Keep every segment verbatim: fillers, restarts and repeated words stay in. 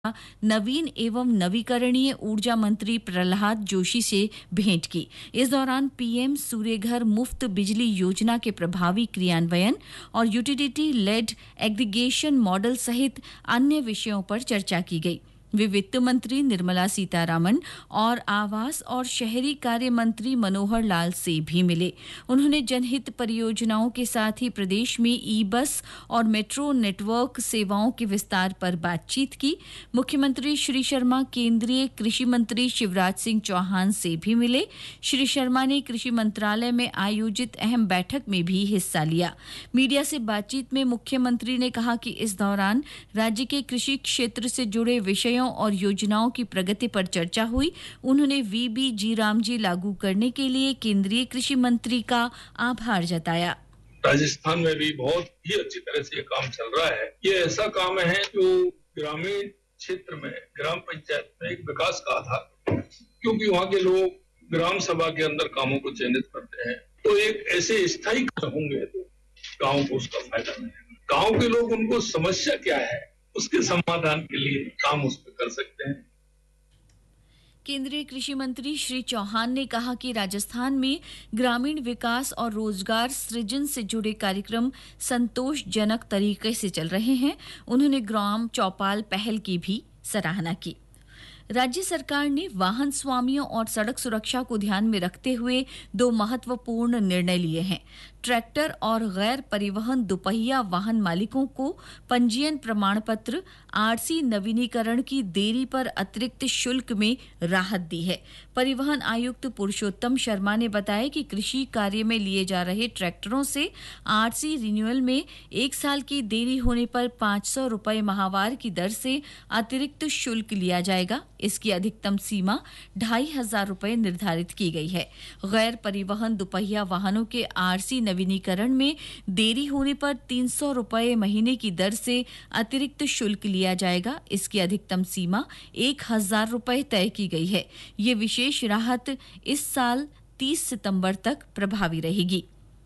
नवीन एवं नवीकरणीय ऊर्जा मंत्री प्रहलाद जोशी से भेंट की। इस दौरान पीएम सूर्यघर मुफ्त बिजली योजना के प्रभावी क्रियान्वयन और यूटिलिटी लेड एग्रीगेशन मॉडल सहित अन्य विषयों पर चर्चा की गई। वे वित्त मंत्री निर्मला सीतारामन और आवास और शहरी कार्य मंत्री मनोहर लाल से भी मिले। उन्होंने जनहित परियोजनाओं के साथ ही प्रदेश में ई बस और मेट्रो नेटवर्क सेवाओं के विस्तार पर बातचीत की। मुख्यमंत्री श्री शर्मा केंद्रीय कृषि मंत्री शिवराज सिंह चौहान से भी मिले। श्री शर्मा ने कृषि मंत्रालय में आयोजित अहम बैठक में भी हिस्सा लिया। मीडिया से बातचीत में मुख्यमंत्री ने कहा कि इस दौरान राज्य के कृषि क्षेत्र से जुड़े विषयों और योजनाओं की प्रगति पर चर्चा हुई। उन्होंने वीबी जी रामजी लागू करने के लिए केंद्रीय कृषि मंत्री का आभार जताया। राजस्थान में भी बहुत ही अच्छी तरह से ये काम चल रहा है। ये ऐसा काम है जो ग्रामीण क्षेत्र में ग्राम पंचायत में एक विकास का आधार, क्योंकि वहाँ के लोग ग्राम सभा के अंदर कामों को चयनित करते हैं, तो एक ऐसे स्थायी होंगे तो गाँव को उसका फायदा मिलेगा। गाँव के लोग उनको समस्या क्या है उसके समाधान के लिए काम उस पर कर सकते हैं। केंद्रीय कृषि मंत्री श्री चौहान ने कहा कि राजस्थान में ग्रामीण विकास और रोजगार सृजन से जुड़े कार्यक्रम संतोषजनक तरीके से चल रहे हैं। उन्होंने ग्राम चौपाल पहल की भी सराहना की। राज्य सरकार ने वाहन स्वामियों और सड़क सुरक्षा को ध्यान में रखते हुए दो महत्वपूर्ण निर्णय लिए हैं। ट्रैक्टर और गैर परिवहन दुपहिया वाहन मालिकों को पंजीयन प्रमाण पत्र आरसी नवीनीकरण की देरी पर अतिरिक्त शुल्क में राहत दी है। परिवहन आयुक्त पुरुषोत्तम शर्मा ने बताया कि कृषि कार्य में लिए जा रहे ट्रैक्टरों से आरसी रिन्यूअल में एक साल की देरी होने पर पाँच सौ रुपये माहवार की दर से अतिरिक्त शुल्क लिया जाएगा। इसकी अधिकतम सीमा ढाई हजार रुपये निर्धारित की गई है। गैर परिवहन दुपहिया वाहनों के आरसी नवीनीकरण में देरी होने पर तीन सौ रुपये महीने की दर से अतिरिक्त शुल्क लिया जाएगा। इसकी अधिकतम सीमा एक हजार रुपये तय की गई है। ये विशेष राहत इस साल तीस सितंबर तक प्रभावी रहेगी।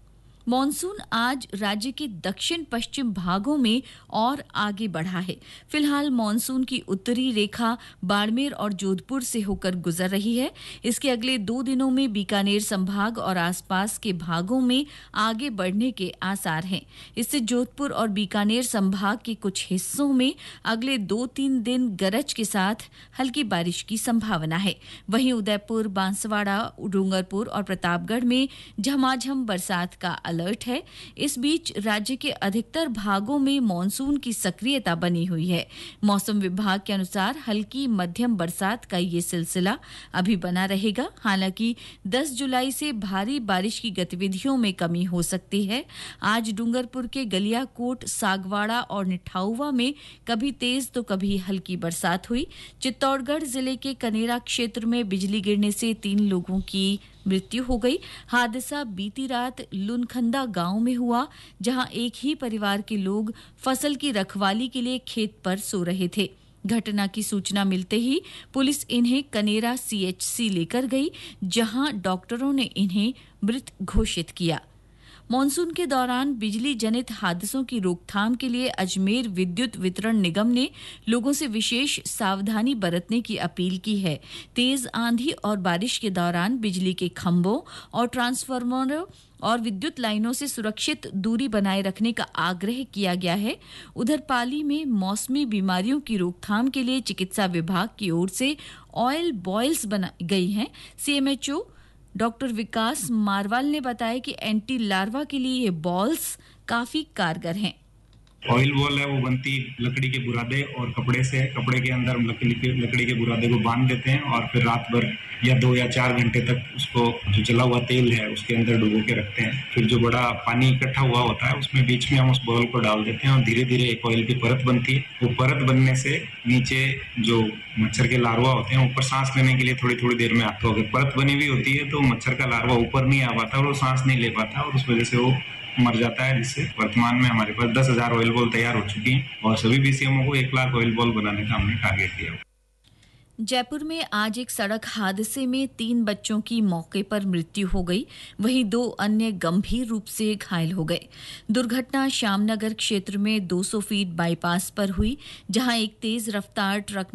मॉनसून आज राज्य के दक्षिण पश्चिम भागों में और आगे बढ़ा है। फिलहाल मॉनसून की उत्तरी रेखा बाड़मेर और जोधपुर से होकर गुजर रही है। इसके अगले दो दिनों में बीकानेर संभाग और आसपास के भागों में आगे बढ़ने के आसार हैं। इससे जोधपुर और बीकानेर संभाग के कुछ हिस्सों में अगले दो तीन दिन गरज के साथ हल्की बारिश की संभावना है। वहीं उदयपुर, बांसवाड़ा, डूंगरपुर और प्रतापगढ़ में झमाझम बरसात का अलर्ट है। इस बीच राज्य के अधिकतर भागों में मॉनसून की सक्रियता बनी हुई है। मौसम विभाग के अनुसार हल्की मध्यम बरसात का ये सिलसिला अभी बना रहेगा। हालांकि दस जुलाई से भारी बारिश की गतिविधियों में कमी हो सकती है। आज डूंगरपुर के गलियाकोट, सागवाड़ा और निठाउवा में कभी तेज तो कभी हल्की बरसात हुई। चित्तौड़गढ़ जिले के कनेरा क्षेत्र में बिजली गिरने से तीन लोगों की मृत्यु हो गई। हादसा बीती रात लुनखंदा गांव में हुआ, जहां एक ही परिवार के लोग फसल की रखवाली के लिए खेत पर सो रहे थे। घटना की सूचना मिलते ही पुलिस इन्हें कनेरा सीएचसी लेकर गई, जहां डॉक्टरों ने इन्हें मृत घोषित किया। मॉनसून के दौरान बिजली जनित हादसों की रोकथाम के लिए अजमेर विद्युत वितरण निगम ने लोगों से विशेष सावधानी बरतने की अपील की है। तेज आंधी और बारिश के दौरान बिजली के खंभों और ट्रांसफार्मरों और विद्युत लाइनों से सुरक्षित दूरी बनाए रखने का आग्रह किया गया है। उधर पाली में मौसमी बीमारियों की रोकथाम के लिए चिकित्सा विभाग की ओर से ऑयल बॉयल्स बनाई गई हैं। सीएमएचओ डॉक्टर विकास मारवाल ने बताया कि एंटी लार्वा के लिए ये बॉल्स काफी कारगर हैं। ऑयल बॉल है वो बनती लकड़ी के बुरादे और कपड़े से। कपड़े के अंदर लकड़ी के लकड़ी के बुरादे को बांध देते हैं और फिर रात भर या दो या चार घंटे तक उसको जो जला हुआ तेल है उसके अंदर डुबो के रखते हैं। फिर जो बड़ा पानी इकट्ठा हुआ होता है उसमें बीच में हम उस बॉल को डाल देते हैं और धीरे धीरे एक ऑयल की परत बनती है। वो परत बनने से नीचे जो मच्छर के लार्वा होते हैं ऊपर सांस लेने के लिए थोड़ी थोड़ी देर में आता है। अगर परत बनी हुई होती है तो मच्छर का लार्वा ऊपर नहीं आ पाता और वो सांस नहीं ले पाता और उस वजह से वो मर जाता है। जिससे वर्तमान में हमारे पास दस हजार ऑयल बॉल तैयार हो चुकी हैं और सभी बीसीएमओ को एक लाख ऑयल बॉल बनाने का हमने टारगेट दिया। जयपुर में आज एक सड़क हादसे में तीन बच्चों की मौके पर मृत्यु हो गई, वहीं दो अन्य गंभीर रूप से घायल हो गए। दुर्घटना श्यामनगर क्षेत्र में दो सौ फीट बाईपास पर हुई, जहां एक तेज रफ्तार ट्रक